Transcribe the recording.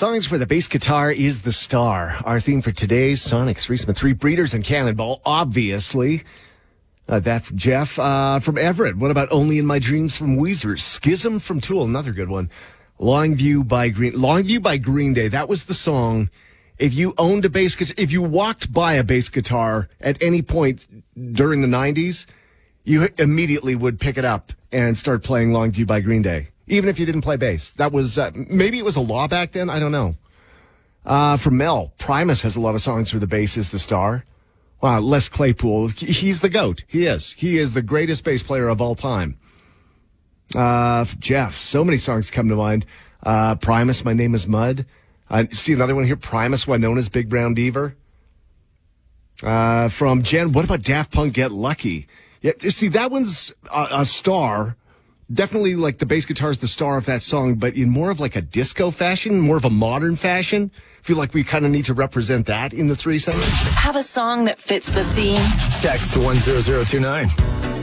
Songs where the bass guitar is the star. Our theme for today's Sonic Threesome at 3, Breeders and Cannonball, obviously. That from Jeff. From Everett, what about Only in My Dreams from Weezer? Schism from Tool, another good one. Longview by Green Day. That was the song. If you owned a bass guitar, if you walked by a bass guitar at any point during the 90s, you immediately would pick it up and start playing Longview by Green Day. Even if you didn't play bass. That was, maybe it was a law back then. I don't know. From Mel, Primus has a lot of songs where the bass is the star. Wow, Les Claypool, he's the GOAT. He is. He is the greatest bass player of all time. Jeff, so many songs come to mind. Primus, My Name is Mud. See another one here, Primus, Winona's Big Brown Beaver. From Jen, what about Daft Punk, Get Lucky? Yeah, see, that one's a star. Definitely like the bass guitar is the star of that song, but in more of like a disco fashion, more of a modern fashion. I feel like we kind of need to represent that in the threesome. Have a song that fits the theme. Text 10029.